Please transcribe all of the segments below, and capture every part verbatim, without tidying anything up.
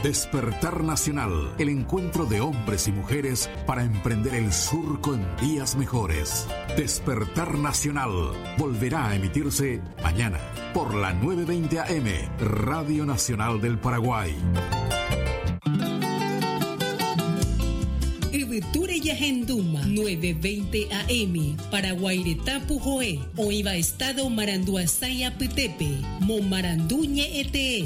Despertar Nacional, el encuentro de hombres y mujeres para emprender el surco en días mejores. Despertar Nacional volverá a emitirse mañana por la nueve veinte A M, Radio Nacional del Paraguay. Ibeture Yahenduma, nueve veinte A M, Paraguairetapu Joe, Oiva Estado Maranduasaya Petepe, Momaranduñe Ete.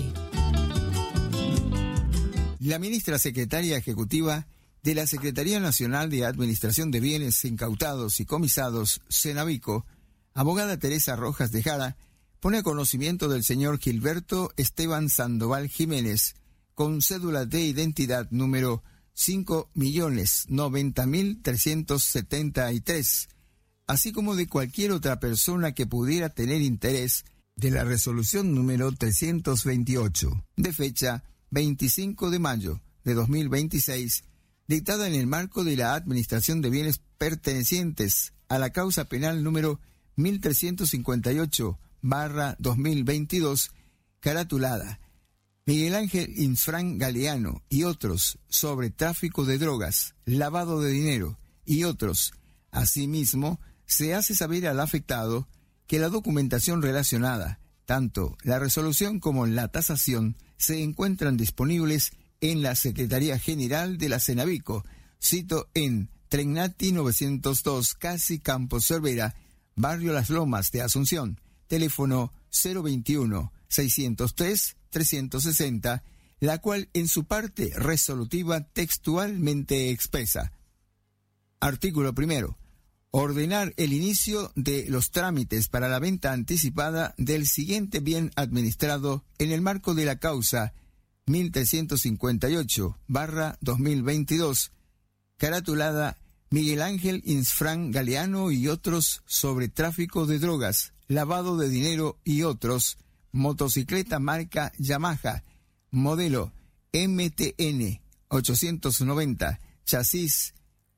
La ministra secretaria ejecutiva de la Secretaría Nacional de Administración de Bienes Incautados y Comisados, Cenavico, abogada Teresa Rojas de Jara, pone a conocimiento del señor Gilberto Esteban Sandoval Jiménez, con cédula de identidad número cinco millones noventa mil trescientos setenta y tres, así como de cualquier otra persona que pudiera tener interés, de la resolución número trescientos veintiocho, de fecha veinticinco de mayo de dos mil veintiséis, dictada en el marco de la administración de bienes pertenecientes a la causa penal número mil trescientos cincuenta y ocho barra dos mil veintidós, caratulada Miguel Ángel Infran Galeano y otros sobre tráfico de drogas, lavado de dinero y otros. Asimismo, se hace saber al afectado que la documentación relacionada, tanto la resolución como la tasación, se encuentran disponibles en la Secretaría General de la Cenavico, cito en Trenati novecientos dos, Casi Campo Cervera, Barrio Las Lomas de Asunción, teléfono cero veintiuno, seiscientos tres, trescientos sesenta, la cual en su parte resolutiva textualmente expresa. Artículo primero. Ordenar el inicio de los trámites para la venta anticipada del siguiente bien administrado en el marco de la causa mil trescientos cincuenta y ocho barra dos mil veintidós, caratulada Miguel Ángel Infran Galeano y otros sobre tráfico de drogas, lavado de dinero y otros, motocicleta marca Yamaha, modelo M T N ochocientos noventa, chasis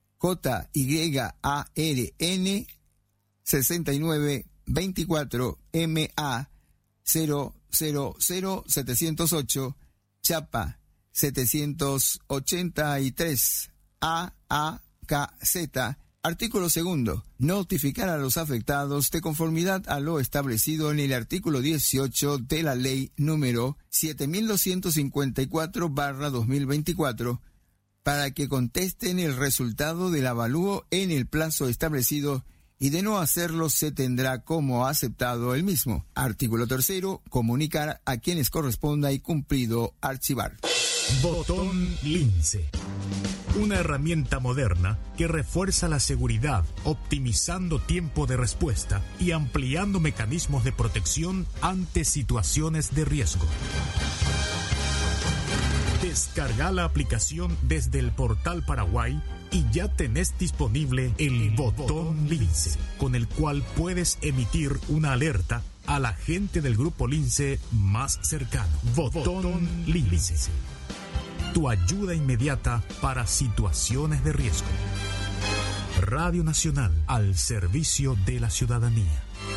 J Y A R N sesenta y nueve veinticuatro M A cero cero cero setecientos ocho, chapa setecientos ochenta y tres A A K Z. Artículo segundo. Notificar a los afectados de conformidad a lo establecido en el artículo dieciocho de la ley número siete mil doscientos cincuenta y cuatro barra dos mil veinticuatro para que contesten el resultado del avalúo en el plazo establecido y de no hacerlo se tendrá como aceptado el mismo. Artículo tercero. Comunicar a quienes corresponda y cumplido archivar. Botón Lince. Una herramienta moderna que refuerza la seguridad, optimizando tiempo de respuesta y ampliando mecanismos de protección ante situaciones de riesgo. Descarga la aplicación desde el portal Paraguay y ya tenés disponible el botón Lince, con el cual puedes emitir una alerta a la gente del grupo Lince más cercano. Botón Lince. Tu ayuda inmediata para situaciones de riesgo. Radio Nacional al servicio de la ciudadanía.